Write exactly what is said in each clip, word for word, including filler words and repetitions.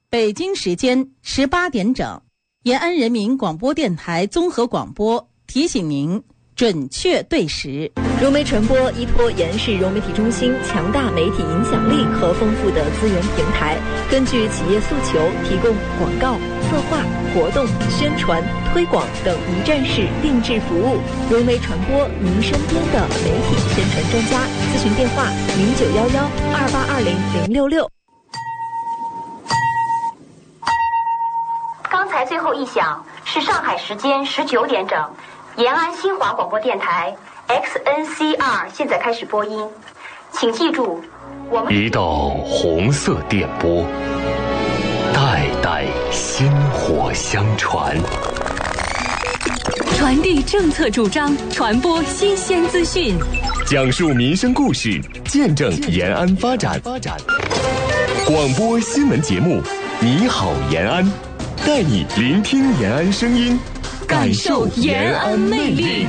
北京时间十八点整，延安人民广播电台综合广播提醒您准确对时。 融媒传播依托延安市融媒体中心强大媒体影响力和丰富的资源平台，根据企业诉求，提供广告、策划、活动、宣传、推广等一站式定制服务。融媒传播，您身边的媒体宣传专家。咨询电话：零九幺幺二八二零零六六。 刚才最后一响是上海时间十九点整，延安新华广播电台 X N C R 现在开始播音，请记住，我们一道红色电波，代代薪火相传， 传递政策主张，传播新鲜资讯， 讲述民生故事，见证延安发展。广播新闻节目，你好延安，带你聆听延安声音，感受延安魅力。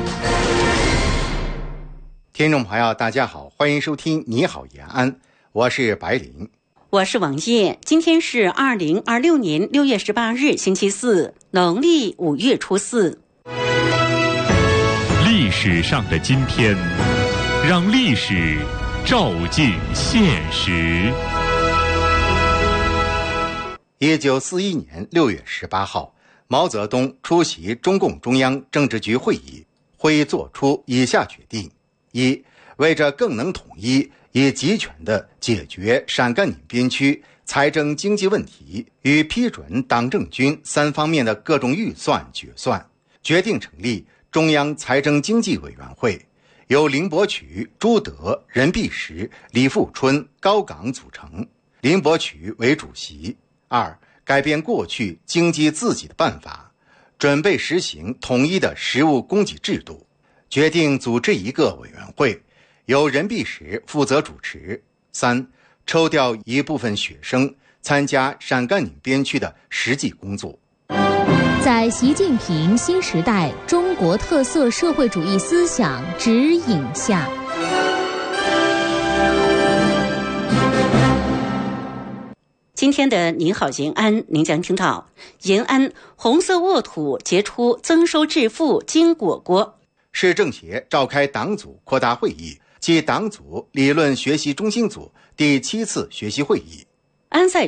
听众朋友大家好，欢迎收听你好延安，我是白林， 我是王烨。今天是二零二六年六月十八日星期四，农历五月初四。 历史上的今天，让历史照进现实。 一九四一年六月十八号，毛泽东出席中共中央政治局会议，会议作出以下决定：一、为着更能统一以集权地解决陕甘宁边区财政经济问题与批准党政军三方面的各种预算决算，决定成立中央财政经济委员会，由林伯渠、朱德、任弼时、李富春、高岗组成，林伯渠为主席。二、改变过去经济自给的办法，准备实行统一的食物供给制度，决定组织一个委员会，由任弼时负责主持。三、抽调一部分学生参加陕甘宁边区的实际工作。 在习近平新时代中国特色社会主义思想指引下， 今天的您好延安，您将听到延安红色沃土结出增收致富金果果。 市政协召开党组扩大会议暨党组理论学习中心组第七次学习会议。 安塞